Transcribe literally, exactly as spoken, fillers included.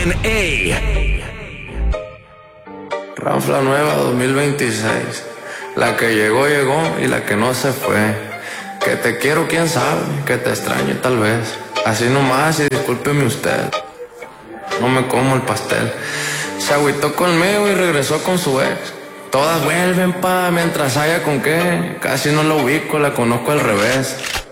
N A. Ranfla nueva dos mil veintiséis. La que llegó, llegó y la que no se fue. Que te quiero, quién sabe, que te extrañe tal vez. Así nomás y discúlpeme usted, no me como el pastel. Se agüitó conmigo y regresó con su ex. Todas vuelven pa' mientras haya con qué. Casi no la ubico, la conozco al revés.